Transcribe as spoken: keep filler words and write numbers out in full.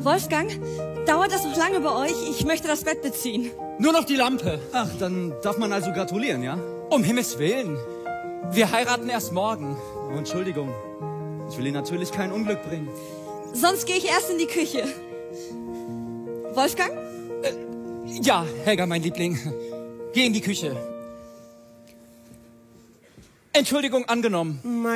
Wolfgang, dauert das noch lange bei euch? Ich möchte das Bett beziehen. Nur noch die Lampe. Ach, dann darf man also gratulieren, ja? Um Himmels Willen. Wir heiraten erst morgen. Oh, Entschuldigung. Ich will Ihnen natürlich kein Unglück bringen. Sonst gehe ich erst in die Küche. Wolfgang? Äh, ja, Helga, mein Liebling. Geh in die Küche. Entschuldigung angenommen.